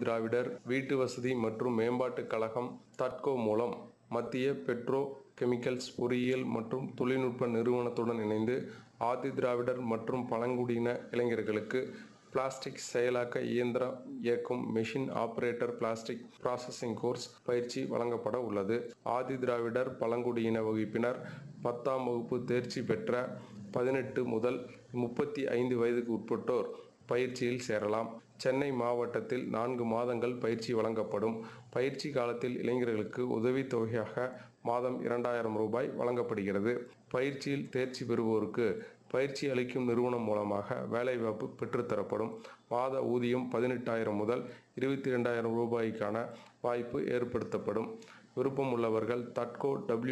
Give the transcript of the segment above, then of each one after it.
திராவிடர் வீட்டு வசதி மற்றும் மேம்பாட்டுக் கழகம் தட்கோ மூலம் மத்திய பெட்ரோ கெமிக்கல்ஸ் பொறியியல் மற்றும் தொழில்நுட்ப நிறுவனத்துடன் இணைந்து ஆதி திராவிடர் மற்றும் பழங்குடியின இளைஞர்களுக்கு பிளாஸ்டிக் செயலாக்க இயந்திரம் இயக்கும் machine operator plastic processing course பயிற்சி வழங்கப்பட உள்ளது. ஆதி திராவிடர் பழங்குடியின வகுப்பினர் 10ஆம் வகுப்பு தேர்ச்சி பெற்ற 18 முதல் 35 வயதுக்கு உட்பட்டோர் பயிற்சியில் சேரலாம். சென்னை மாவட்டத்தில் 4 மாதங்கள் பயிற்சி வழங்கப்படும். பயிற்சி காலத்தில் இளைஞர்களுக்கு உதவித்தொகையாக மாதம் 2000 ரூபாய் வழங்கப்படுகிறது. பயிற்சியில் தேர்ச்சி பெறுவோருக்கு பயிற்சி அளிக்கும் நிறுவனம் மூலமாக வேலைவாய்ப்பு பெற்றுத்தரப்படும். மாத ஊதியம் 18,000 முதல் 22,000 ரூபாய்க்கான வாய்ப்பு ஏற்படுத்தப்படும். விருப்பம் உள்ளவர்கள் தட்கோ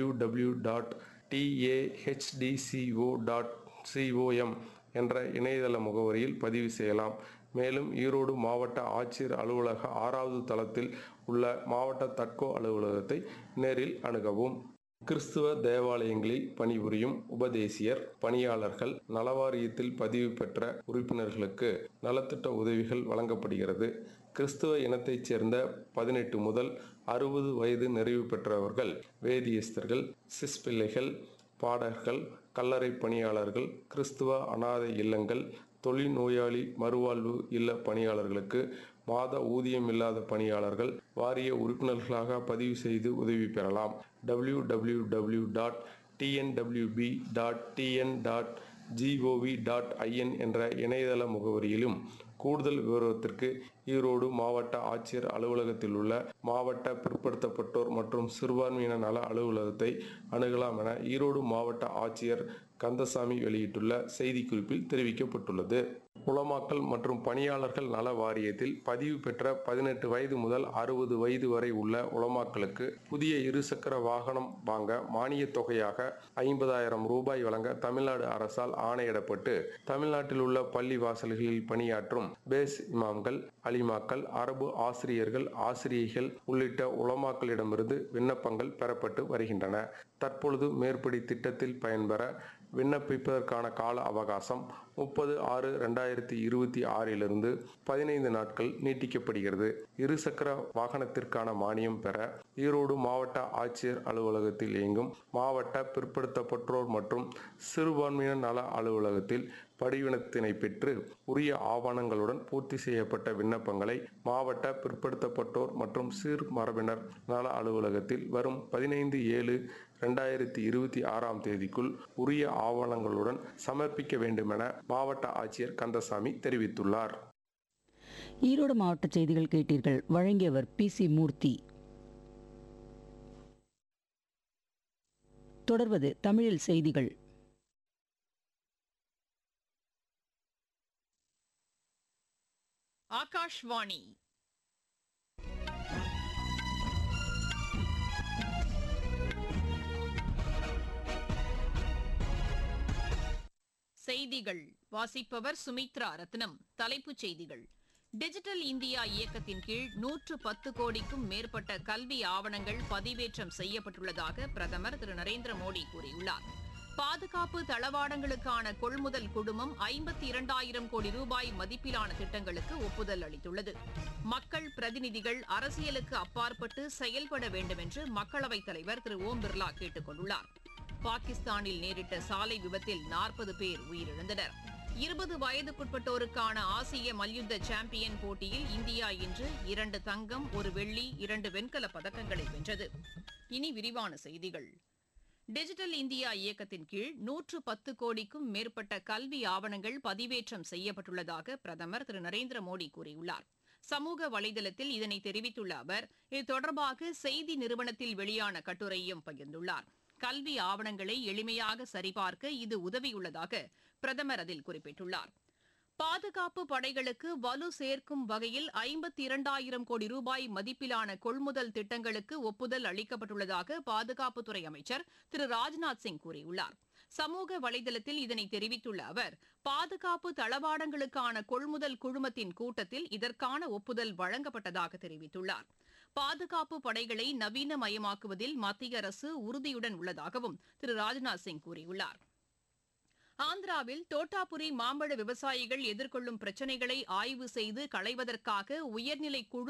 www.tahdco.com என்ற இணையதள முகவரியில் பதிவு செய்யலாம். மேலும் ஈரோடு மாவட்ட ஆட்சியர் அலுவலக 6வது தளத்தில் உள்ள மாவட்ட தட்கோ அலுவலகத்தை நேரில் அணுகவும். கிறிஸ்துவ தேவாலயங்களில் பணிபுரியும் உபதேசியர் பணியாளர்கள் நலவாரியத்தில் பதிவு பெற்ற உறுப்பினர்களுக்கு நலத்திட்ட உதவிகள் வழங்கப்படுகிறது. கிறிஸ்துவ இனத்தைச் சேர்ந்த 18 முதல் 60 வயது நிறைவு பெற்றவர்கள், வேதியஸ்தர்கள், சிஸ்பிள்ளைகள், பாடகர்கள், கல்லறை பணியாளர்கள், கிறிஸ்துவ அனாதை இல்லங்கள், தொழில்நோயாளி மறுவாழ்வு இல்ல பணியாளர்களுக்கு மாத ஊதியம் இல்லாத பணியாளர்கள் வாரிய உறுப்பினர்களாக பதிவு செய்து உதவி பெறலாம். www.tnwb.tn.gov.in என்ற இணையதள முகவரியிலும் கூடுதல் விவரத்திற்கு ஈரோடு மாவட்ட ஆட்சியர் அலுவலகத்தில் உள்ள மாவட்ட பிற்படுத்தப்பட்டோர் மற்றும் சிறுபான்மையின நல அலுவலகத்தை அணுகலாம் என ஈரோடு மாவட்ட ஆட்சியர் கந்தசாமி வெளியிட்டுள்ள செய்திக்குறிப்பில் தெரிவிக்கப்பட்டுள்ளது. உலமாக்கல் மற்றும் பணியாளர்கள் நல வாரியத்தில் பதிவு பெற்ற 18 வயது முதல் 60 வயது வரை உள்ள உலமாக்களுக்கு புதிய இருசக்கர வாகனம் வாங்க மானியத் தொகையாக 50,000 ரூபாய் வழங்க தமிழ்நாடு அரசால் ஆணையிடப்பட்டு தமிழ்நாட்டில் உள்ள பள்ளி வாசல்களில் பணியாற்றும் பேஸ் இமாம்கள், அலிமாக்கள், அரபு ஆசிரியர்கள், ஆசிரியைகள் உள்ளிட்ட உலமாக்களிடமிருந்து விண்ணப்பங்கள் பெறப்பட்டு வருகின்றன. தற்பொழுது மேற்படி திட்டத்தில் பயன்பெற விண்ணப்பிப்பதற்கான கால அவகாசம் 30/6/2026 15 நாட்கள் நீட்டிக்கப்படுகிறது. இருசக்கர வாகனத்திற்கான மானியம் பெற ஈரோடு மாவட்ட ஆட்சியர் அலுவலகத்தில் இயங்கும் மாவட்ட பிற்படுத்தப்பட்டோர் மற்றும் சிறுபான்மையினர் நல அலுவலகத்தில் படிவத்தினை பெற்று உரிய ஆவணங்களுடன் பூர்த்தி செய்யப்பட்ட விண்ணப்பங்களை மாவட்ட பிற்படுத்தப்பட்டோர் மற்றும் சிறு மரபினர் நல அலுவலகத்தில் வரும் 15/7/2026 தேதிக்குள் உரிய ஆவணங்களுடன் சமர்ப்பிக்க வேண்டும் என மாவட்ட ஆட்சியர் கந்தசாமி தெரிவித்துள்ளார். ஈரோடு மாவட்ட செய்திகள் கேட்டீர்கள். வழங்கியவர் PC மூர்த்தி. தொடர்வது தமிழில் செய்திகள். ஆகாஷ்வாணி செய்திகள் வாசிப்பவர் சுமித்ரா ரத்னம். தலைப்புச் செய்திகள். டிஜிட்டல் இந்தியா இயக்கத்தின் கீழ் 110 கோடிக்கும் மேற்பட்ட கல்வி ஆவணங்கள் பதிவேற்றம் செய்யப்பட்டுள்ளதாக பிரதமர் திரு நரேந்திர மோடி கூறியுள்ளார். பாதுகாப்பு தளவாடங்களுக்கான கொள்முதல் குழுமம் 52,000 கோடி ரூபாய் மதிப்பிலான திட்டங்களுக்கு ஒப்புதல் அளித்துள்ளது. மக்கள் பிரதிநிதிகள் அரசியலுக்கு அப்பாற்பட்டு செயல்பட வேண்டும் என்று மக்களவைத் தலைவர் திரு ஓம் பிர்லா கேட்டுக் கொண்டுள்ளார். பாகிஸ்தானில் நேரிட்ட சாலை விபத்தில் 40 பேர் உயிரிழந்தனர். 20 வயதுக்குட்பட்டோருக்கான ஆசிய மல்யுத்த சாம்பியன் போட்டியில் இந்தியா இன்று 2 தங்கம், 1 வெள்ளி, 2 வெண்கலப் பதக்கங்களை வென்றது. இனி விரிவான செய்திகள். டிஜிட்டல் இந்தியா இயக்கத்தின் கீழ் 110 கோடிக்கும் மேற்பட்ட கல்வி ஆவணங்கள் பதிவேற்றம் செய்யப்பட்டுள்ளதாக பிரதமர் திரு நரேந்திர மோடி கூறியுள்ளார். சமூக வலைதளத்தில் இதனை தெரிவித்துள்ள அவர் இது தொடர்பாக செய்தி நிறுவனத்தில் வெளியான கட்டுரையும் பகிர்ந்துள்ளார். கல்வி ஆவணங்களை எளிமையாக சரிபார்க்க இது உதவியுள்ளதாக பிரதமர் அதில் குறிப்பிட்டுள்ளார். பாதுகாப்பு படைகளுக்கு வலு சேர்க்கும் வகையில் 52,000 கோடி ரூபாய் மதிப்பிலான கொள்முதல் திட்டங்களுக்கு ஒப்புதல் அளிக்கப்பட்டுள்ளதாக பாதுகாப்புத்துறை அமைச்சர் திரு ராஜ்நாத் சிங் கூறியுள்ளார். சமூக வலைதளத்தில் இதனை தெரிவித்துள்ள அவர் பாதுகாப்பு தளவாடங்களுக்கான கொள்முதல் குழுமத்தின் கூட்டத்தில் இதற்கான ஒப்புதல் வழங்கப்பட்டதாக தெரிவித்துள்ளார். பாதுகாப்பு படைகளை நவீனமயமாக்குவதில் மத்திய அரசு உறுதியுடன் உள்ளதாகவும் திரு ராஜ்நாத் சிங் கூறியுள்ளார். ஆந்திராவில் தோட்டாபுரி மாம்பழ விவசாயிகள் எதிர்கொள்ளும் பிரச்சினைகளை ஆய்வு செய்து களைவதற்காக உயர்நிலை குழு